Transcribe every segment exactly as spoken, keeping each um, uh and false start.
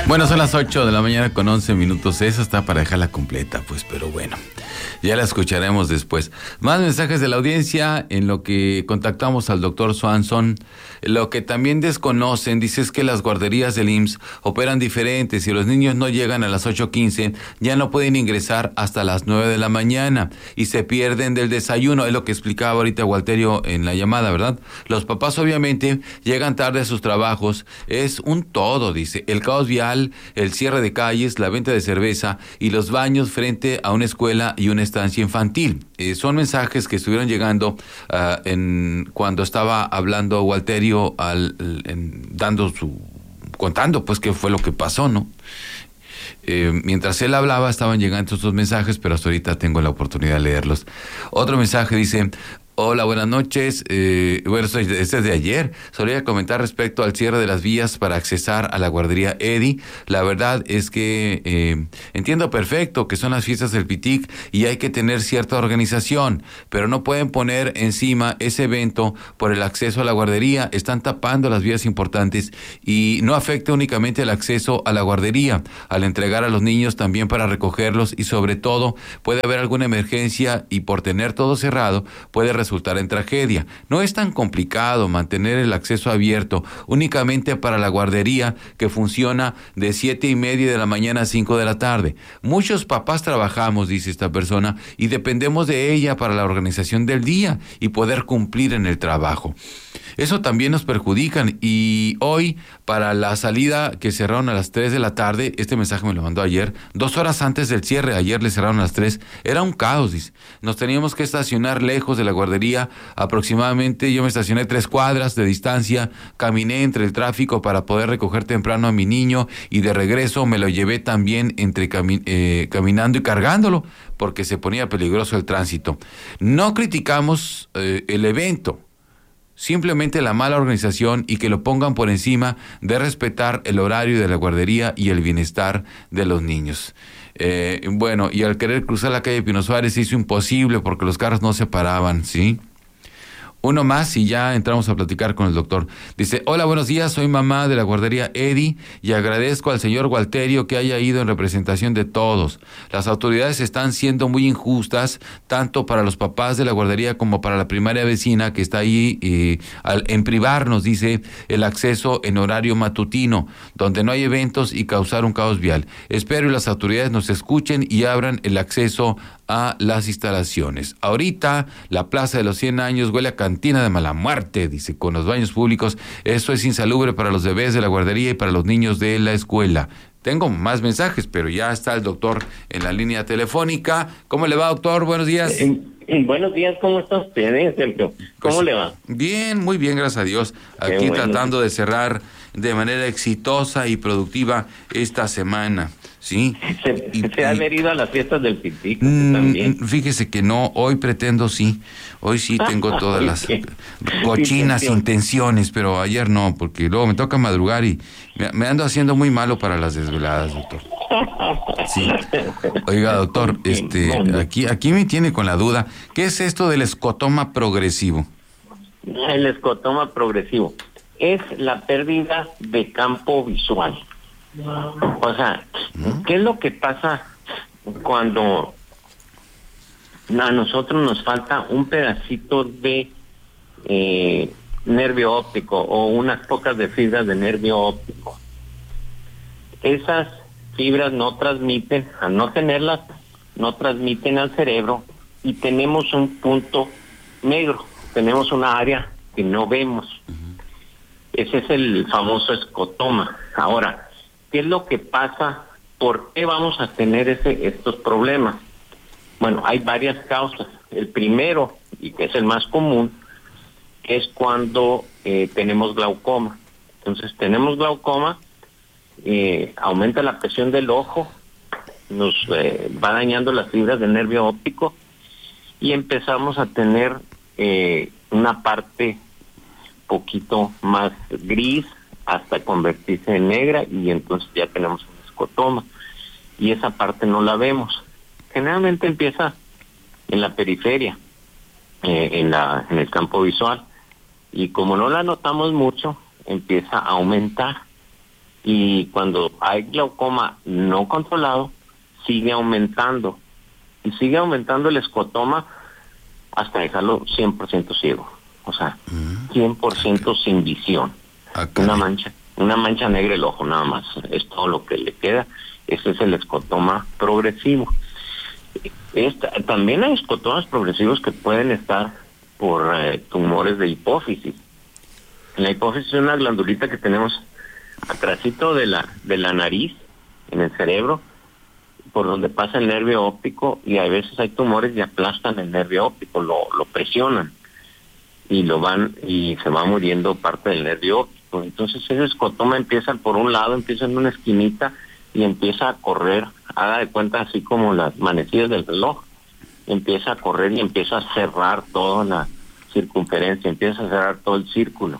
Bueno, son las ocho de la mañana con once minutos. Esa está para dejarla completa, pues, pero bueno, ya la escucharemos después. Más mensajes de la audiencia en lo que contactamos al doctor Swanson. Lo que también desconocen, dice, es que las guarderías del I M S S operan diferentes. Si los niños no llegan a las ocho quince, ya no pueden ingresar hasta las nueve de la mañana y se pierden del desayuno. Es lo que explicaba ahorita Walterio en la llamada, ¿verdad? Los papás obviamente llegan tarde a sus trabajos. Es un todo, dice. El caos vial, el cierre de calles, la venta de cerveza y los baños frente a una escuela y una estancia infantil. Eh, son mensajes que estuvieron llegando uh, en cuando estaba hablando Walterio, al, en, dando su, contando pues qué fue lo que pasó, ¿no? Eh, mientras él hablaba estaban llegando estos mensajes, pero hasta ahorita tengo la oportunidad de leerlos. Otro mensaje dice: hola, buenas noches. Eh, bueno, este es de ayer. Solía comentar respecto al cierre de las vías para accesar a la guardería Eddie. La verdad es que eh, entiendo perfecto que son las fiestas del P I T I C y hay que tener cierta organización, pero no pueden poner encima ese evento por el acceso a la guardería. Están tapando las vías importantes y no afecta únicamente el acceso a la guardería, al entregar a los niños también para recogerlos, y sobre todo puede haber alguna emergencia y por tener todo cerrado puede resultar en tragedia. No es tan complicado mantener el acceso abierto únicamente para la guardería, que funciona de siete y media de la mañana a cinco de la tarde. Muchos papás trabajamos, dice esta persona, y dependemos de ella para la organización del día y poder cumplir en el trabajo. Eso también nos perjudican, y hoy para la salida que cerraron a las tres de la tarde, este mensaje me lo mandó ayer, dos horas antes del cierre, ayer le cerraron a las tres, era un caos, dice. Nos teníamos que estacionar lejos de la guardería, aproximadamente yo me estacioné tres cuadras de distancia, caminé entre el tráfico para poder recoger temprano a mi niño y de regreso me lo llevé también entre cami- eh, caminando y cargándolo porque se ponía peligroso el tránsito. No criticamos eh, el evento, simplemente la mala organización y que lo pongan por encima de respetar el horario de la guardería y el bienestar de los niños. Eh, bueno, y al querer cruzar la calle Pino Suárez se hizo imposible porque los carros no se paraban, ¿sí? Uno más y ya entramos a platicar con el doctor. Dice: hola, buenos días, soy mamá de la guardería Eddie y agradezco al señor Walterio que haya ido en representación de todos. Las autoridades están siendo muy injustas, tanto para los papás de la guardería como para la primaria vecina que está ahí, eh, al, en privarnos, dice, el acceso en horario matutino, donde no hay eventos y causar un caos vial. Espero que las autoridades nos escuchen y abran el acceso a las instalaciones. Ahorita la Plaza de los cien años huele a cantina de mala muerte, dice, con los baños públicos. Eso es insalubre para los bebés de la guardería y para los niños de la escuela. Tengo más mensajes, pero ya está el doctor en la línea telefónica. ¿Cómo le va, doctor? Buenos días. Eh, eh, buenos días, ¿cómo está usted, eh, Sergio? ¿Cómo Pues, le va? Bien, muy bien, gracias a Dios. Aquí Qué bueno. Tratando de cerrar de manera exitosa y productiva esta semana. Sí. Se, y, se y, ha adherido a las fiestas del P I T I C mm, también. Fíjese que no, hoy pretendo sí, hoy sí tengo todas las ¿Qué? cochinas Intención. intenciones, pero ayer no, porque luego me toca madrugar y me, me ando haciendo muy malo para las desveladas, doctor. Sí. Oiga, doctor, este, aquí, aquí me tiene con la duda, ¿qué es esto del escotoma progresivo? El escotoma progresivo es la pérdida de campo visual. O sea, ¿qué es lo que pasa cuando a nosotros nos falta un pedacito de eh, nervio óptico o unas pocas de fibras de nervio óptico? Esas fibras no transmiten, al no tenerlas, no transmiten al cerebro y tenemos un punto negro, tenemos una área que no vemos. Ese es el famoso escotoma. Ahora, ¿qué es lo que pasa? ¿Por qué vamos a tener ese, estos problemas? Bueno, hay varias causas. El primero, y que es el más común, es cuando eh, tenemos glaucoma. Entonces, tenemos glaucoma, eh, aumenta la presión del ojo, nos eh, va dañando las fibras del nervio óptico y empezamos a tener eh, una parte poquito más gris hasta convertirse en negra y entonces ya tenemos un escotoma y esa parte no la vemos. Generalmente empieza en la periferia, eh, en la en el campo visual, y como no la notamos mucho empieza a aumentar y cuando hay glaucoma no controlado, sigue aumentando. Y sigue aumentando el escotoma hasta dejarlo cien por ciento ciego. O sea, cien por ciento sin visión. Okay. Una mancha, una mancha negra el ojo nada más. Es todo lo que le queda. Ese es el escotoma progresivo. Esta, también hay escotomas progresivos que pueden estar por eh, tumores de hipófisis. La hipófisis es una glandulita que tenemos atrásito de la de la nariz, en el cerebro, por donde pasa el nervio óptico, y a veces hay tumores y aplastan el nervio óptico, lo, lo presionan y lo van y se va muriendo parte del nervio óptico. Entonces ese escotoma empieza por un lado, empieza en una esquinita y empieza a correr, haga de cuenta así como las manecillas del reloj, empieza a correr y empieza a cerrar toda la circunferencia, empieza a cerrar todo el círculo,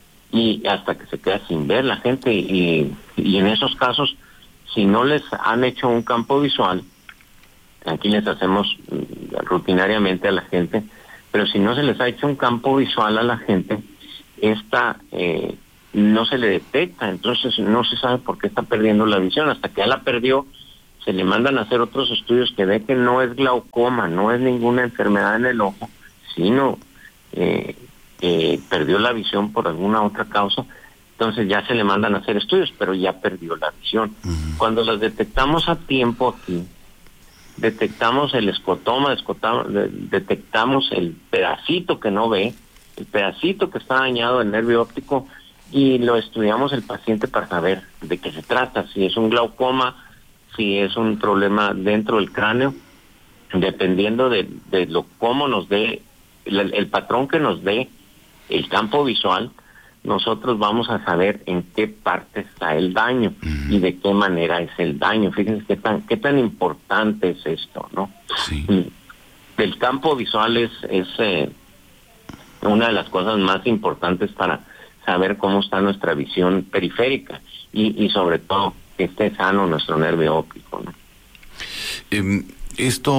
y hasta que se queda sin ver la gente. Y, y en esos casos, si no les han hecho un campo visual, aquí les hacemos rutinariamente a la gente, pero si no se les ha hecho un campo visual a la gente, esta eh, no se le detecta, entonces no se sabe por qué está perdiendo la visión. Hasta que ya la perdió, se le mandan a hacer otros estudios que ve que no es glaucoma, no es ninguna enfermedad en el ojo, sino eh, eh, perdió la visión por alguna otra causa. Entonces ya se le mandan a hacer estudios, pero ya perdió la visión. Uh-huh. Cuando las detectamos a tiempo aquí, detectamos el escotoma, escotamos, de, detectamos el pedacito que no ve, el pedacito que está dañado del nervio óptico, y lo estudiamos el paciente para saber de qué se trata, si es un glaucoma, si es un problema dentro del cráneo, dependiendo de, de lo cómo nos dé, el, el patrón que nos dé el campo visual, nosotros vamos a saber en qué parte está el daño uh-huh. y de qué manera es el daño. Fíjense qué tan qué tan importante es esto, ¿no? Sí. El campo visual es, es eh, una de las cosas más importantes para saber cómo está nuestra visión periférica y, y sobre todo que esté sano nuestro nervio óptico, ¿no? Eh, esto,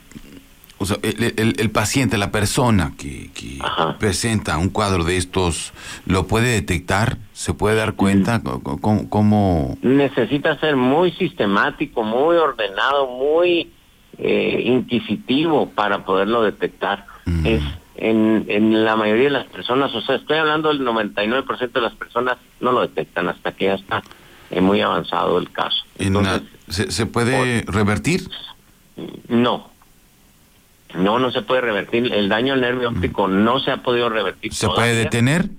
o sea, el, el, el paciente, la persona que, que presenta un cuadro de estos, ¿lo puede detectar? ¿Se puede dar cuenta? ¿Cómo, cómo? Necesita ser muy sistemático, muy ordenado, muy eh, inquisitivo para poderlo detectar. Mm. Es en, en la mayoría de las personas, o sea, estoy hablando del noventa y nueve por ciento de las personas no lo detectan hasta que ya está eh, muy avanzado el caso. Entonces, la, ¿se, ¿Se puede por, revertir? No. No, no se puede revertir. El daño al nervio óptico mm. no se ha podido revertir. ¿Se todavía. puede detener?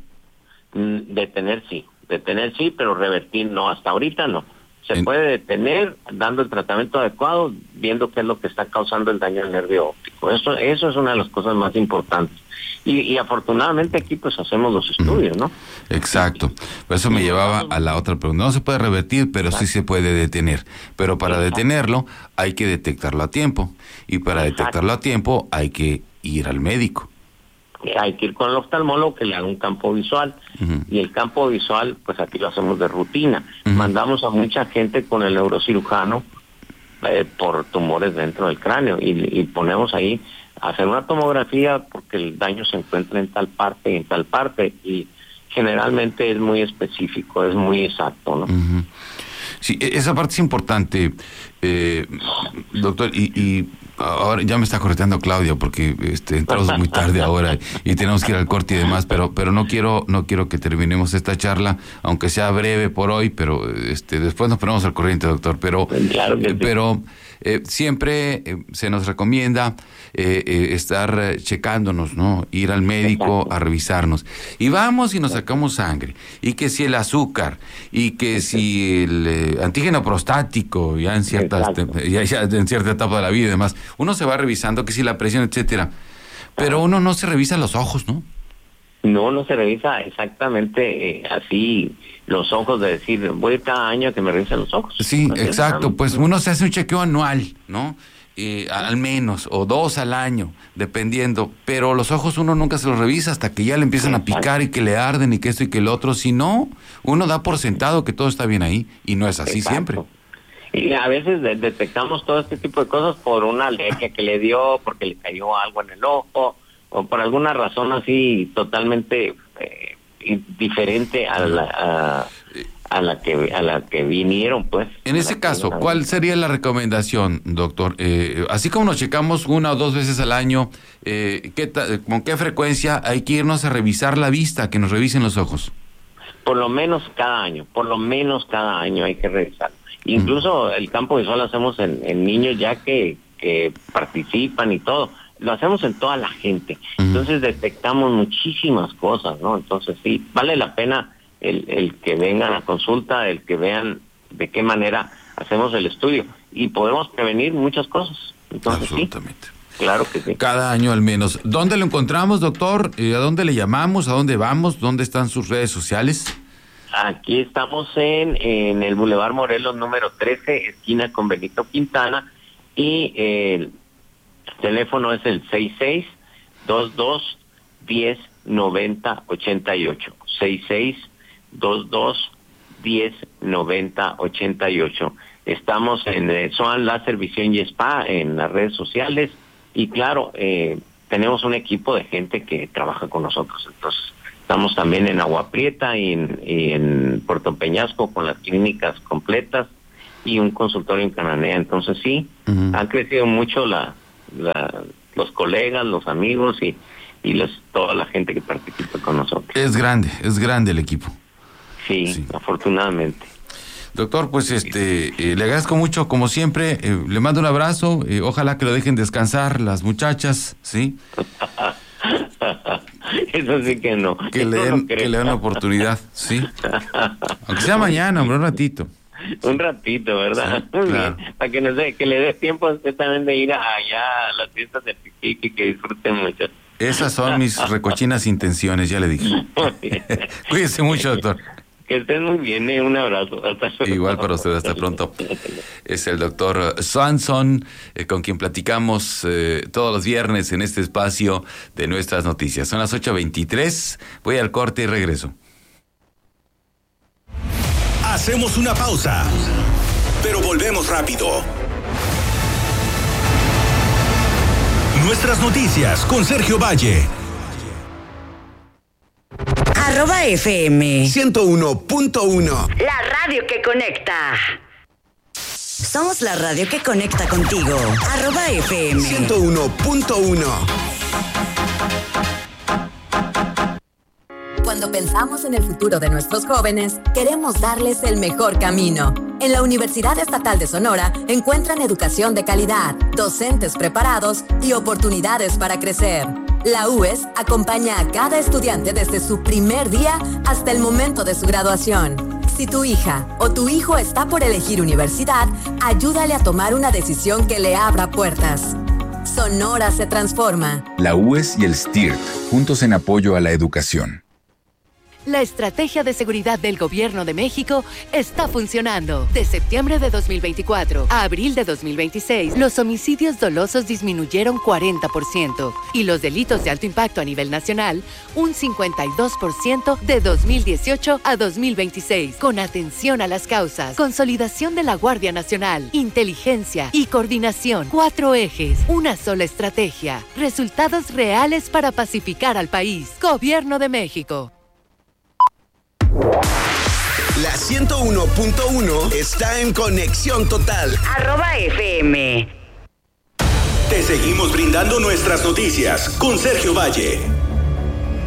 Detener sí, detener sí, pero revertir no, hasta ahorita no. Se en... puede detener dando el tratamiento adecuado, viendo qué es lo que está causando el daño al nervio óptico. Eso eso es una de las cosas más importantes. Y, y afortunadamente aquí pues hacemos los estudios, ¿no? Exacto. Por eso me llevaba a la otra pregunta. No se puede revertir, pero sí se puede detener. Pero para Exacto. detenerlo hay que detectarlo a tiempo. Y para Exacto. detectarlo a tiempo hay que ir al médico. Hay que ir con el oftalmólogo que le haga un campo visual. Uh-huh. Y el campo visual, pues aquí lo hacemos de rutina. Uh-huh. Mandamos a mucha gente con el neurocirujano eh, por tumores dentro del cráneo y, y ponemos ahí a hacer una tomografía porque el daño se encuentra en tal parte y en tal parte, y generalmente es muy específico, es muy exacto, ¿no? Uh-huh. Sí, esa parte es importante, eh, doctor, y, y ahora ya me está correteando Claudia porque este, entramos muy tarde ahora y tenemos que ir al corte y demás, pero pero no quiero no quiero que terminemos esta charla, aunque sea breve por hoy, pero este después nos ponemos al corriente, doctor, pero claro que sí. pero eh, siempre eh, se nos recomienda eh, eh, estar eh, checándonos, ¿no? Ir al médico Exacto. a revisarnos. Y vamos y nos sacamos sangre. Y que si el azúcar, y que si el eh, antígeno prostático, ya en ciertas te, ya, ya en cierta etapa de la vida y demás, uno se va revisando, que si la presión, etcétera. Pero uno no se revisa los ojos, ¿no? No, no se revisa exactamente eh, así los ojos, de decir, voy cada año a que me revisen los ojos. Sí, Así exacto, pues uno se hace un chequeo anual, ¿no? Eh, al menos, o dos al año, dependiendo, pero los ojos uno nunca se los revisa hasta que ya le empiezan Exacto. a picar y que le arden y que esto y que el otro. Si no, uno da por sentado que todo está bien ahí, y no es así Exacto. siempre. Y a veces de- detectamos todo este tipo de cosas por una alergia que le dio, porque le cayó algo en el ojo, o por alguna razón así totalmente eh, diferente a la, a, a la que a la que vinieron, pues. En ese caso, ¿cuál sería la recomendación, doctor? Eh, así como nos checamos una o dos veces al año, eh, ¿qué ta- ¿con qué frecuencia hay que irnos a revisar la vista, que nos revisen los ojos? Por lo menos cada año, por lo menos cada año hay que revisar. Incluso mm. el campo visual lo hacemos en, en niños ya que, que participan y todo. Lo hacemos en toda la gente. Mm. Entonces detectamos muchísimas cosas, ¿no? Entonces sí, vale la pena el, el que vengan a consulta, el que vean de qué manera hacemos el estudio. Y podemos prevenir muchas cosas. Entonces, absolutamente. Sí, claro que sí. Cada año al menos. ¿Dónde lo encontramos, doctor? ¿A dónde le llamamos? ¿A dónde vamos? ¿Dónde están sus redes sociales? Aquí estamos en, en el Boulevard Morelos número trece, esquina con Benito Quintana, y eh, el teléfono es el seis seis dos dos diez noventa ochenta y ocho. seis seis dos dos diez noventa ochenta y ocho. Estamos en eh, Swan Láser Visión y Spa en las redes sociales. Y claro, eh, tenemos un equipo de gente que trabaja con nosotros. Entonces, estamos también en Agua Prieta y en, y en Puerto Peñasco con las clínicas completas y un consultorio en Cananea. Entonces, sí, uh-huh. han crecido mucho la, la, los colegas, los amigos y, y los, toda la gente que participa con nosotros. Es grande, es grande el equipo. Sí, sí. Afortunadamente. Doctor, pues este eh, le agradezco mucho, como siempre, eh, le mando un abrazo, eh, ojalá que lo dejen descansar las muchachas, ¿sí? Eso sí que no. Que le den, no que le den la oportunidad, ¿sí? Aunque sea mañana, hombre, un ratito. Un ratito, ¿verdad? Sí, Muy claro. bien. Para que, nos dé, que le dé tiempo a usted también de ir allá a las fiestas de Piquique y que disfruten mucho. Esas son mis recochinas intenciones, ya le dije. Cuídese mucho, doctor. Que estén muy bien, eh. Un abrazo. Hasta luego. Igual para usted, hasta pronto. Es el doctor Swanson, eh, con quien platicamos eh, todos los viernes en este espacio de nuestras noticias. Son las ocho veintitrés, voy al corte y regreso. Hacemos una pausa, pero volvemos rápido. Nuestras noticias con Sergio Valle. Arroba F M ciento uno punto uno. La radio que conecta. Somos la radio que conecta contigo. Arroba F M ciento uno punto uno. Cuando pensamos en el futuro de nuestros jóvenes, queremos darles el mejor camino. En la Universidad Estatal de Sonora encuentran educación de calidad, docentes preparados y oportunidades para crecer. La U E S acompaña a cada estudiante desde su primer día hasta el momento de su graduación. Si tu hija o tu hijo está por elegir universidad, ayúdale a tomar una decisión que le abra puertas. Sonora se transforma. La U E S y el S T I R T, juntos en apoyo a la educación. La estrategia de seguridad del Gobierno de México está funcionando. De septiembre de dos mil veinticuatro a abril de dos mil veintiséis, los homicidios dolosos disminuyeron cuarenta por ciento y los delitos de alto impacto a nivel nacional un cincuenta y dos por ciento de dos mil dieciocho a dos mil veintiséis. Con atención a las causas, consolidación de la Guardia Nacional, inteligencia y coordinación. Cuatro ejes, una sola estrategia. Resultados reales para pacificar al país. Gobierno de México. La ciento uno punto uno está en conexión total. Arroba F M. Te seguimos brindando nuestras noticias con Sergio Valle.